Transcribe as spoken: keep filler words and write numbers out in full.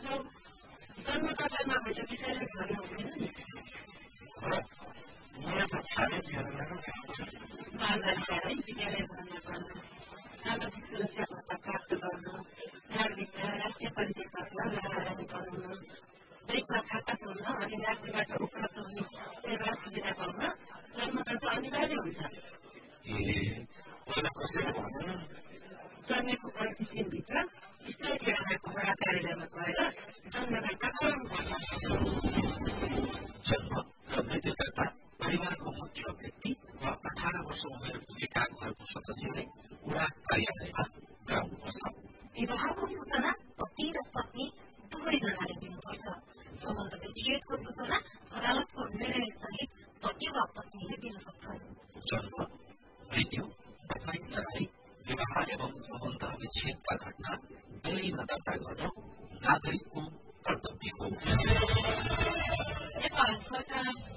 जन्मदाता नभए विद्यालय भर्ना हुँदैन नि बालबालिकालाई विद्यालय भर्ना गर्न सामाजिक सुरक्षा भत्ता प्राप्त गर्न नागरिकता राष्ट्रिय परिचय पत्र लगानी बनाउन ब्याङ्कमा खाता खोल्न अनि राज्यबाट उपलब्ध हुने सेवा सुविधा पाउन जन्मदाता अनिवार्य हुन्छ जन्मेको पैँतिस दिनभित्र स्थायी ठेगानाको वडा कार्यालयमा गएर जन्मदाता गराउनुपर्छ जन्म र मृत्युदर्ता परिवारको मुख्य व्यक्ति वा अठार वर्ष उमेर पुगेका घरको सदस्यले वडा कार्यालयमा गराउनुपर्छ विवाहको सूचना पति र पत्नी दुवैजनाले दिनुपर्छ सम्बन्ध विच्छेदको सूचना अदालतको निर्णय सहित पति वा पत्नीले दिन सक्छन् जन्म मृत्यु बसाई सराई विवाह एवं सम्बन्ध विच्छेदका घटना बेलैमा दर्ता गर्न नागरिकको कर्तव्य हो नेपाल सरकार